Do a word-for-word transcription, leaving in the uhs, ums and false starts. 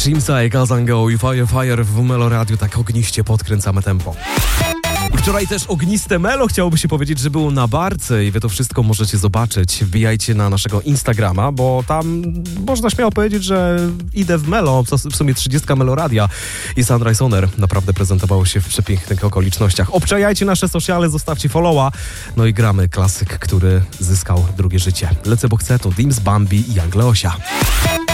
Shimsa i Kazango i Fire Fire w Melo Radio, tak ogniście podkręcamy tempo. Wczoraj też ogniste Melo, chciałoby się powiedzieć, że było na barce i wy to wszystko możecie zobaczyć. Wbijajcie na naszego Instagrama, bo tam można śmiało powiedzieć, że idę w Melo, w sumie trzydziestka Melo Radia i Sunrise On Air naprawdę prezentowało się w przepięknych okolicznościach. Obczajajcie nasze sociale, zostawcie followa, no i gramy klasyk, który zyskał drugie życie. Lecę, bo chcę, to Dims, Bambi i Young Leosia.